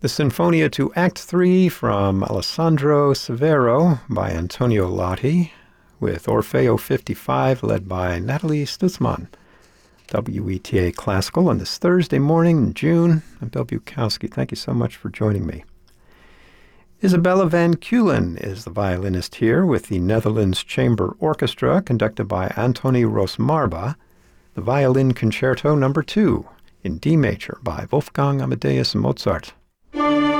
The Sinfonia to Act 3 from Alessandro Severo by Antonio Lotti, with Orfeo 55 led by Natalie Stutzman. WETA Classical on this Thursday morning in June. I'm Bill Bukowski. Thank you so much for joining me. Isabella van Keulen is the violinist here with the Netherlands Chamber Orchestra, conducted by Antoni Rosmarba, the Violin Concerto No. 2 in D major by Wolfgang Amadeus Mozart.